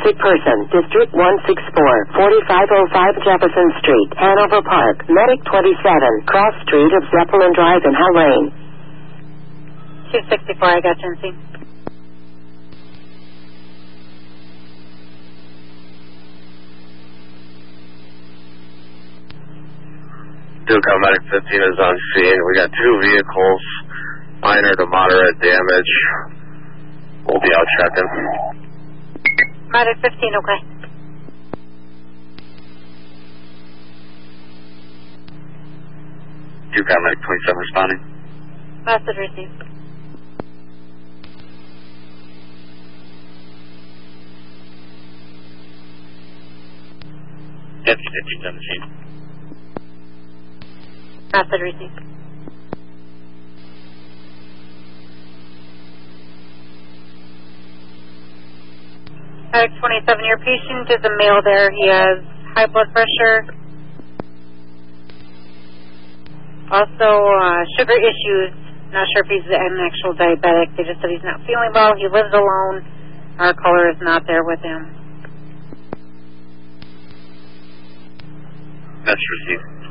sick person, District 164, 4505 Jefferson Street, Hanover Park, Medic 27, cross street of Zeppelin Drive in Hell Lane. 264, I got you in scene. Duke Medic 15 is on scene. We got 2 vehicles, minor to moderate damage. We'll be out checking. Medic 15, okay. Duke Medic 27 responding. Message received. Deputy 15 on the scene. Message received. Medic 27, your patient is a male there. He has high blood pressure. Also, sugar issues. Not sure if he's an actual diabetic. They just said he's not feeling well. He lives alone. Our caller is not there with him. Message received.